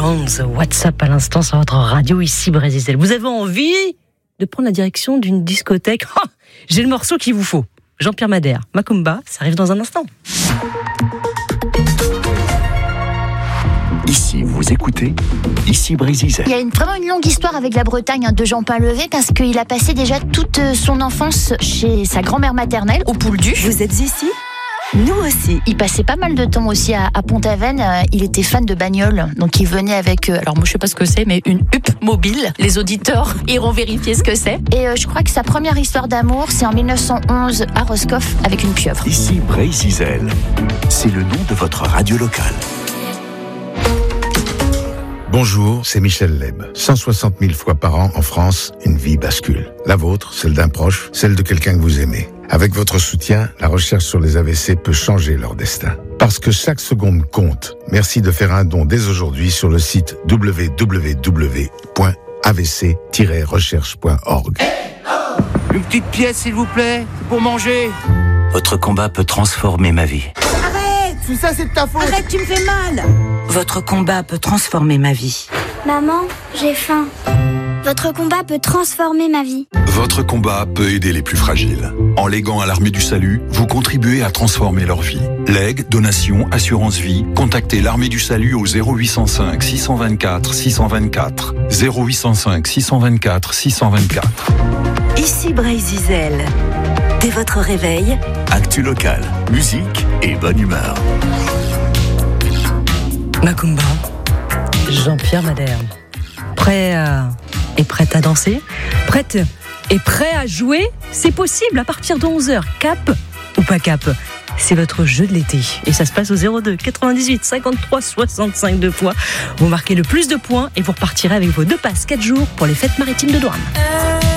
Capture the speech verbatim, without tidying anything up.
Jones, WhatsApp à l'instant sur votre radio ici Brésil. Vous avez envie de prendre la direction d'une discothèque? Oh, j'ai le morceau qu'il vous faut. Jean-Pierre Madère, Macumba, ça arrive dans un instant. Ici, vous écoutez, ici Brésil. Il y a une, vraiment une longue histoire avec la Bretagne hein, de Jean Painlevé parce qu'il a passé déjà toute son enfance chez sa grand-mère maternelle, au Pouldu. Vous êtes ici ? Nous aussi. Il passait pas mal de temps aussi à, à Pont-Aven. Euh, il était fan de bagnole, donc il venait avec, euh, alors moi je sais pas ce que c'est, mais une huppe mobile. Les auditeurs iront vérifier ce que c'est. Et euh, je crois que sa première histoire d'amour, c'est en dix-neuf cent onze à Roscoff avec une pieuvre. Ici Brésil, c'est le nom de votre radio locale. Bonjour, c'est Michel Leb. cent soixante mille fois par an en France, une vie bascule. La vôtre, celle d'un proche, celle de quelqu'un que vous aimez. Avec votre soutien, la recherche sur les A V C peut changer leur destin. Parce que chaque seconde compte. Merci de faire un don dès aujourd'hui sur le site w w w point a v c tiret recherche point org. Une petite pièce, s'il vous plaît, pour manger. Votre combat peut transformer ma vie. Arrête! Tout ça, c'est de ta faute! Arrête, tu me fais mal! Votre combat peut transformer ma vie. Maman, j'ai faim. Votre combat peut transformer ma vie. Votre combat peut aider les plus fragiles. En léguant à l'Armée du Salut, vous contribuez à transformer leur vie. Legs, donations, assurance vie, contactez l'Armée du Salut au zéro huit cent cinq six cent vingt-quatre six cent vingt-quatre. zéro huit cent cinq six cent vingt-quatre six cent vingt-quatre. Ici Brésil. Dès votre réveil, Actu locale, musique et bonne humeur. Macumba, Jean-Pierre Madère. Prêt à... et prête à danser? Prête et prêt à jouer? C'est possible à partir de onze heures. Cap ou pas cap? C'est votre jeu de l'été. Et ça se passe au zéro deux quatre-vingt-dix-huit cinquante-trois soixante-cinq deux fois. Vous marquez le plus de points et vous repartirez avec vos deux passes quatre jours pour les fêtes maritimes de Douarn.